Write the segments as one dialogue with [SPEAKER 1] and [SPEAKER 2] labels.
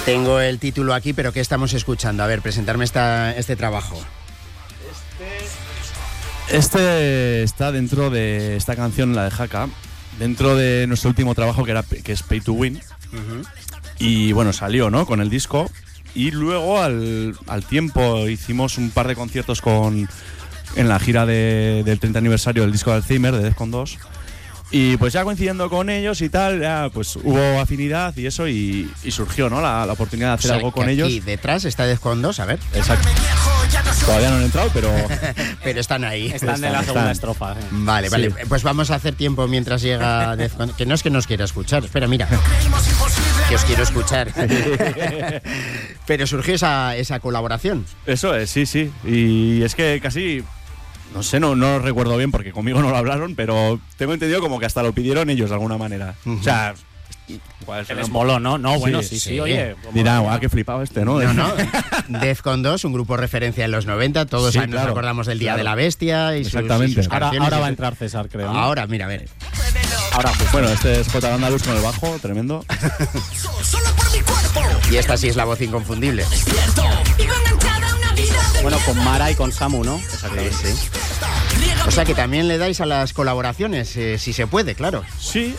[SPEAKER 1] Tengo el título aquí, pero ¿qué estamos escuchando? A ver, presentarme este trabajo.
[SPEAKER 2] Este está dentro de esta canción, la de Haka, dentro de nuestro último trabajo que es Pay to Win.
[SPEAKER 1] Uh-huh.
[SPEAKER 2] Y bueno, salió, ¿no?, con el disco. Y luego al tiempo hicimos un par de conciertos en la gira del 30 aniversario del disco de Alzheimer, de Defcon 2. Y pues ya coincidiendo con ellos y tal, ya pues hubo afinidad y eso, y surgió, ¿no?, la oportunidad de hacer algo con ellos.
[SPEAKER 1] Y detrás está Defcon 2, a ver.
[SPEAKER 2] Exacto. Todavía no han entrado, pero...
[SPEAKER 1] pero están ahí.
[SPEAKER 3] Están de la segunda estrofa.
[SPEAKER 1] Vale,
[SPEAKER 2] Sí.
[SPEAKER 1] pues vamos a hacer tiempo mientras llega Defcon. Que no es que nos quiera escuchar, espera, mira. Que os quiero escuchar. Pero surgió esa colaboración.
[SPEAKER 2] Eso es, sí. Y es que casi... No sé, no recuerdo bien porque conmigo no lo hablaron, pero tengo entendido como que hasta lo pidieron ellos de alguna manera.
[SPEAKER 1] Uh-huh.
[SPEAKER 2] O sea...
[SPEAKER 3] Que les moló, ¿no? No, bueno, sí, oye.
[SPEAKER 2] Dirá, guau, qué flipado este, ¿no?
[SPEAKER 1] No. Defcon 2, un grupo referencia en los 90, todos
[SPEAKER 2] Sí,
[SPEAKER 1] nos
[SPEAKER 2] claro,
[SPEAKER 1] acordamos del Día
[SPEAKER 2] claro.
[SPEAKER 1] de la Bestia y
[SPEAKER 2] Exactamente.
[SPEAKER 1] sus canciones.
[SPEAKER 3] Ahora va a entrar César, creo, ¿no?
[SPEAKER 1] Ahora, mira, a ver.
[SPEAKER 3] Ahora justo.
[SPEAKER 2] Bueno, este es J. Andaluz con el bajo, tremendo.
[SPEAKER 1] Y esta sí es la voz inconfundible.
[SPEAKER 3] Bueno, con Mara y con Samu, ¿no?
[SPEAKER 1] Sí. O sea que también le dais a las colaboraciones, si se puede, claro.
[SPEAKER 2] Sí.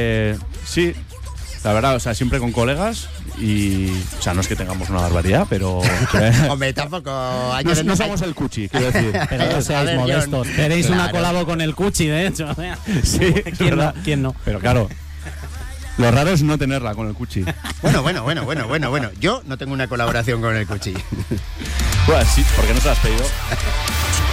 [SPEAKER 2] La verdad, o sea, siempre con colegas y... O sea, no es que tengamos una barbaridad, pero...
[SPEAKER 1] Hombre, tampoco...
[SPEAKER 2] no somos el Cuchi, quiero decir.
[SPEAKER 3] Pero no
[SPEAKER 1] A
[SPEAKER 3] seáis
[SPEAKER 1] ver,
[SPEAKER 3] modestos.
[SPEAKER 1] John.
[SPEAKER 3] Tenéis una
[SPEAKER 1] Claro.
[SPEAKER 3] colabo con el Cuchi, de hecho. O sea,
[SPEAKER 2] Sí,
[SPEAKER 3] ¿Quién no?
[SPEAKER 2] Pero claro, lo raro es no tenerla con el Cuchi.
[SPEAKER 1] Bueno. Yo no tengo una colaboración con el Cuchi.
[SPEAKER 2] Pues sí, porque no te la has pedido.